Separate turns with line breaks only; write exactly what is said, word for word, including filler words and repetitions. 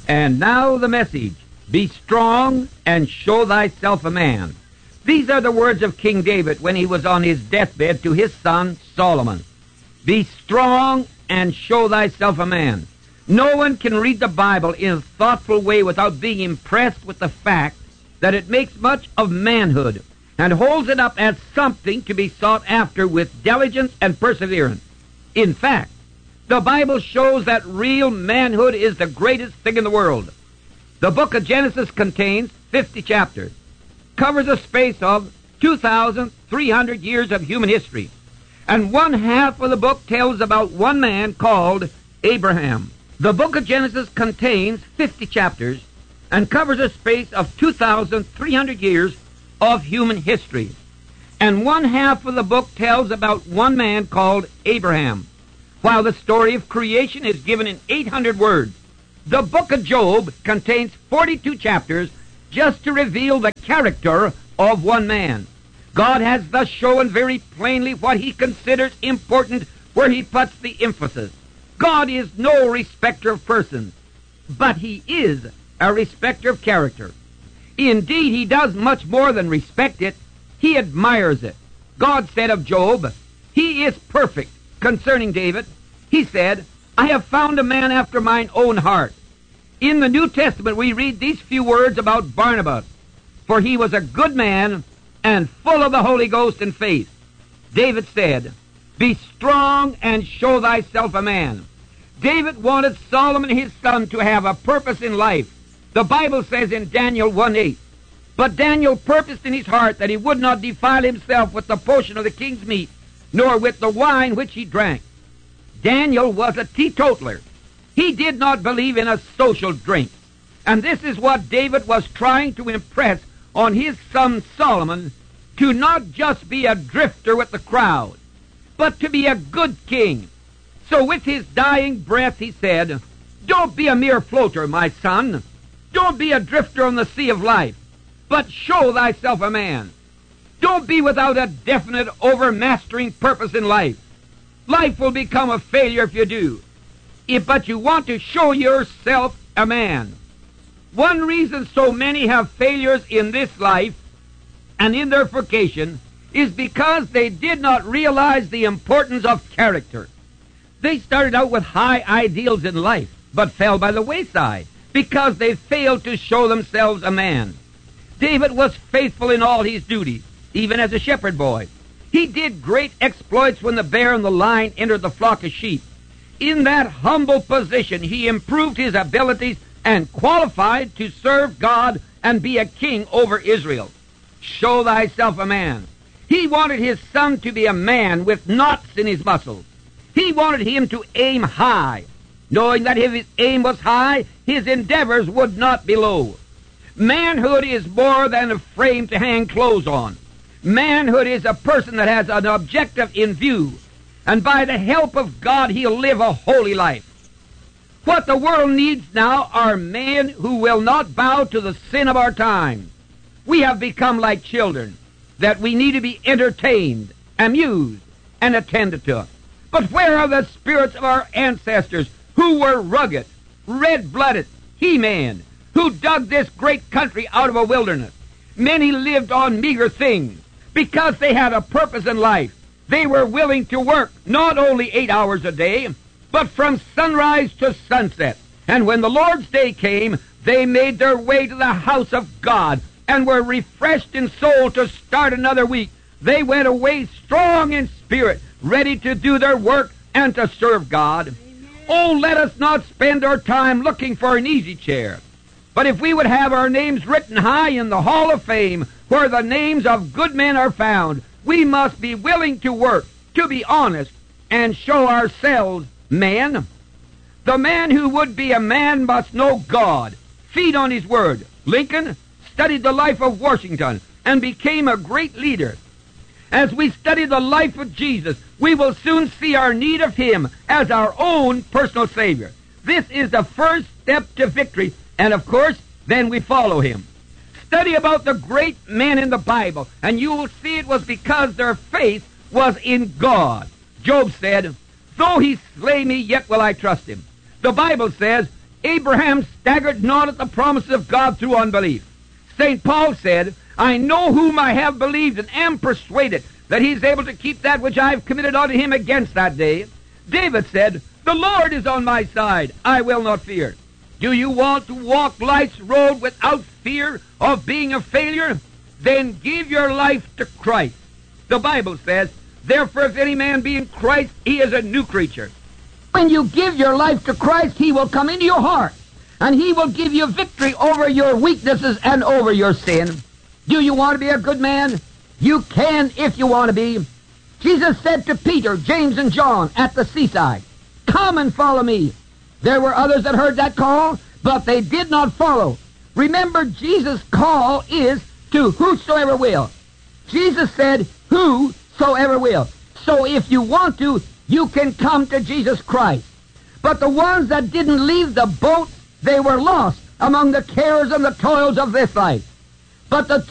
And now the message, be strong and show thyself a man. These are the words of King David when he was on his deathbed to his son Solomon. Be strong and show thyself a man. No one can read the Bible in a thoughtful way without being impressed with the fact that it makes much of manhood and holds it up as something to be sought after with diligence and perseverance. In fact, the Bible shows that real manhood is the greatest thing in the world. The book of Genesis contains fifty chapters, covers a space of two thousand three hundred years of human history, and one half of the book tells about one man called Abraham. The book of Genesis contains fifty chapters and covers a space of two thousand three hundred years of human history, and one half of the book tells about one man called Abraham. While the story of creation is given in eight hundred words, the book of Job contains forty-two chapters just to reveal the character of one man. God has thus shown very plainly what he considers important, where he puts the emphasis. God is no respecter of persons, but he is a respecter of character. Indeed, he does much more than respect it. He admires it. God said of Job, he is perfect. Concerning David, he said, I have found a man after mine own heart. In the New Testament, we read these few words about Barnabas, for he was a good man and full of the Holy Ghost and faith. David said, be strong and show thyself a man. David wanted Solomon his son to have a purpose in life. The Bible says in Daniel one eight, but Daniel purposed in his heart that he would not defile himself with the portion of the king's meat, nor with the wine which he drank. Daniel was a teetotaler. He did not believe in a social drink. And this is what David was trying to impress on his son Solomon, to not just be a drifter with the crowd, but to be a good king. So with his dying breath he said, don't be a mere floater, my son. Don't be a drifter on the sea of life, but show thyself a man. Don't be without a definite, overmastering purpose in life. Life will become a failure if you do. If but you want to show yourself a man. One reason so many have failures in this life and in their vocation is because they did not realize the importance of character. They started out with high ideals in life, but fell by the wayside because they failed to show themselves a man. David was faithful in all his duties, even as a shepherd boy. He did great exploits when the bear and the lion entered the flock of sheep. In that humble position, he improved his abilities and qualified to serve God and be a king over Israel. Show thyself a man. He wanted his son to be a man with knots in his muscles. He wanted him to aim high, knowing that if his aim was high, his endeavors would not be low. Manhood is more than a frame to hang clothes on. Manhood is a person that has an objective in view, and by the help of God, he'll live a holy life. What the world needs now are men who will not bow to the sin of our time. We have become like children, that we need to be entertained, amused, and attended to. But where are the spirits of our ancestors who were rugged, red-blooded, he-man, who dug this great country out of a wilderness? Many lived on meager things because they had a purpose in life. They were willing to work not only eight hours a day, but from sunrise to sunset. And when the Lord's day came, they made their way to the house of God and were refreshed in soul to start another week. They went away strong in spirit, ready to do their work and to serve God. Amen. Oh, let us not spend our time looking for an easy chair. But if we would have our names written high in the Hall of Fame, where the names of good men are found, we must be willing to work, to be honest, and show ourselves men. The man who would be a man must know God, feed on his word. Lincoln studied the life of Washington and became a great leader. As we study the life of Jesus, we will soon see our need of him as our own personal Savior. This is the first step to victory, and of course, then we follow him. Study about the great men in the Bible, and you will see it was because their faith was in God. Job said, though he slay me, yet will I trust him. The Bible says, Abraham staggered not at the promises of God through unbelief. Saint Paul said, I know whom I have believed and am persuaded that he is able to keep that which I have committed unto him against that day. David said, the Lord is on my side, I will not fear. Do you want to walk life's road without fear of being a failure? Then give your life to Christ. The Bible says, therefore if any man be in Christ, he is a new creature. When you give your life to Christ, he will come into your heart, and he will give you victory over your weaknesses and over your sin. Do you want to be a good man? You can if you want to be. Jesus said to Peter, James, and John at the seaside, come and follow me. There were others that heard that call, but they did not follow. Remember, Jesus' call is to whosoever will. Jesus said, whosoever will. So if you want to, you can come to Jesus Christ. But the ones that didn't leave the boat, they were lost among the cares and the toils of this life. But the